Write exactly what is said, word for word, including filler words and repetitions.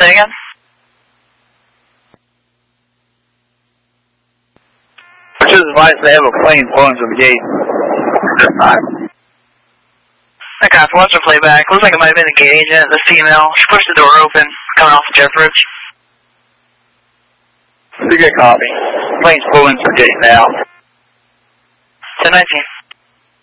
Say again? Just advise they have a plane pulling to the gate this time. Okay, for watch the playback. Looks like it might have been a gate agent, the female. She pushed the door open, coming off the Jeff Ridge. Pretty good copy. Plane's pulling to the gate now. ten nineteen.